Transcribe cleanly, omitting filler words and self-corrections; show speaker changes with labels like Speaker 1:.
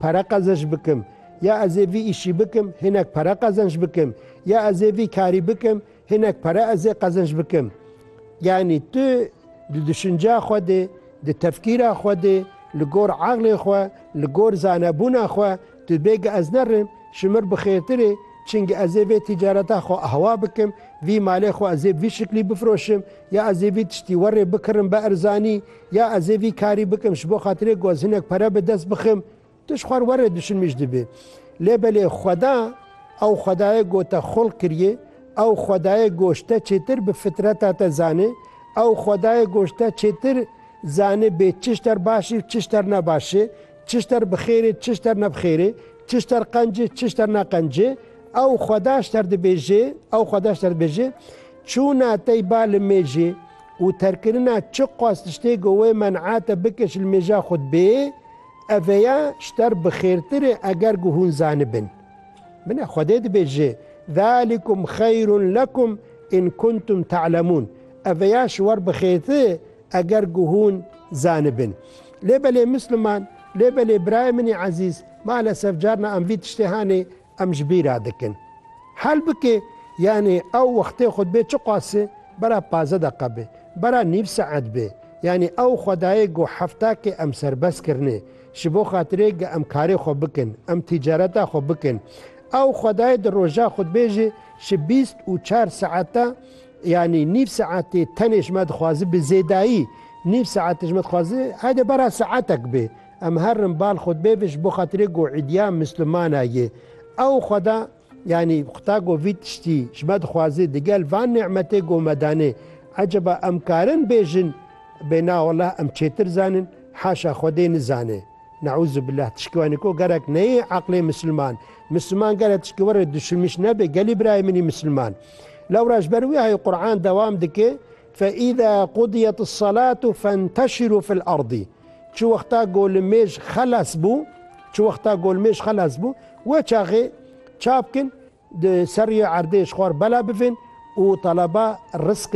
Speaker 1: para qezanc bikim, ya ez ê vî îşî bikim hinek para qezanc bikim, ya ez ê vî karî bikim hinek para ez ê qezanc bikim. Yani tu di düşünca xwe de, di tefkîra xwe de, li gor aqlê xwe, li gor zanebûna xwe tu bêge ez nerim ji mir bixêrtir e çingî ez ê vê tîcareta xwe ehwa bikim, vî malê xwe ez ê vî şiklî bifroşim, ya ez ê vî tiştî werê bikirim bi erzanî, ya ez ê vî karî bikim ji bo xatirê ku ez hinek pere bi dest bixim. Tu ji xwar werê düşünmîş dibê. Lêbelê xweda ew xwedayê got te xul kiriye, ew xwedayê goş te çêtir bi fitreta te zanê, ew xwedayê goş te çêtir zanê bê çi ji te başî çi ji te nebaşê, çi ji te bixêrê çi ji te nebixêrê, çi ji te qencê çi ji te neqencê, ew xweda ji te dibêje, ew xweda ji te dibêje çûna te ba li mêjê û terkirina çi qas tiştê ku wê men'a te bike ji li mêja xwe bê, eveya ji te bixêrtir e eger ku hûn zanibin. Bine Xwedê dibêje ذَٰلِكُمْ خَيْرٌ لَكُمْ اِنْ كُنْتُمْ تَعْلَمُونَ. Eveya ji wer bixêrtir eger ku hûn zanibin. Lêbelê Müslüman, lêbelê birayê min ezîz, malesef carna em vî tiştê hanê em ji bîra dikin. Hel bike yani ew wextê xutbê çi qasê bera 15 deqe bê, bera nîv saet bê. Yani ew xwedayê ku heftakê em serbest kirine ji bo xatirê ku em karê xwe bikin, em tîcareta xwe bikin. Ew xwedayê di roja xutbê jî ji 24 saeta yani nîv saetê tenê ji me dixwaze bi zêdayî nîv saetê ji me dixwaze hede bera saetek bê. Em herin bal xutbê bê ji bo xatirê ku îdiya Müslümana ye. Ew xweda yani xuda ku vî tiştî ji me dixwaze digel van ni'metê ku me danê eceba em karin bêjin bêna wela em çêtir zanin haşa Xwedê nizane. Neûzu billah tişkîwanê ku gerek neyê aqlê Müslüman. Müslüman gerek tişkî were düşünmüş nebe gelî birayê minî Müslüman. Lewra ji ber wî hayê Qur'an dewam dike فَإِذَا قُضِيَتِ الصَّلَاةُ فَانْتَشِرُوا فِي الْأَرْضِ. Çi wexta ku li mêj xelas bû, çi wexta ku li mêj xelas bû, wê çaxê çap kin di seriyê erdê ji xwar bela bivin û taleba rizq